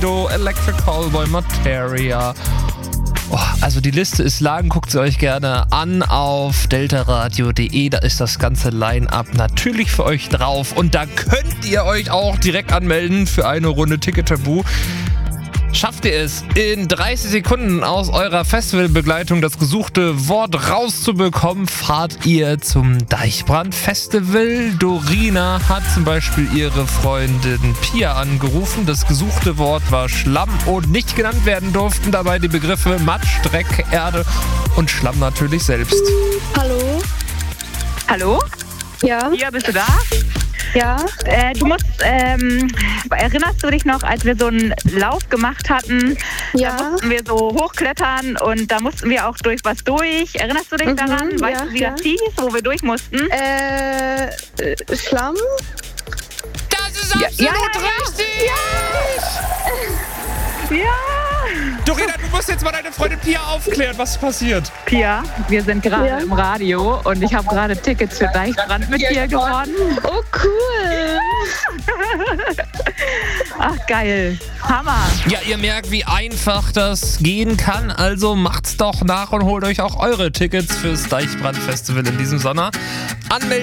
Sido, Electric Callboy, Materia. Oh, also die Liste ist lang, guckt sie euch gerne an auf deltaradio.de, da ist das ganze Line-Up natürlich für euch drauf und da könnt ihr euch auch direkt anmelden für eine Runde Ticket Tabu. Schafft ihr es, in 30 Sekunden aus eurer Festivalbegleitung das gesuchte Wort rauszubekommen, fahrt ihr zum Deichbrand-Festival. Dorina hat zum Beispiel ihre Freundin Pia angerufen. Das gesuchte Wort war Schlamm und nicht genannt werden durften dabei die Begriffe Matsch, Dreck, Erde und Schlamm natürlich selbst. Hallo? Hallo? Ja? Pia, bist du da? Ja? Du musst, erinnerst du dich noch, als wir so einen Lauf gemacht hatten? Ja. Da mussten wir so hochklettern und da mussten wir auch durch was durch. Erinnerst du dich daran? Weißt du, wie das hieß, wo wir durch mussten? Schlamm? Das ist absolut richtig! Ja! Dorina, du musst jetzt mal deine Freundin Pia aufklären, was passiert. Pia, wir sind gerade im Radio und ich habe gerade Tickets für Deichbrand mit dir gewonnen. Oh, cool! Ach, geil. Hammer. Ja, ihr merkt, wie einfach das gehen kann, also macht's doch nach und holt euch auch eure Tickets fürs Deichbrand-Festival in diesem Sommer. Anmelden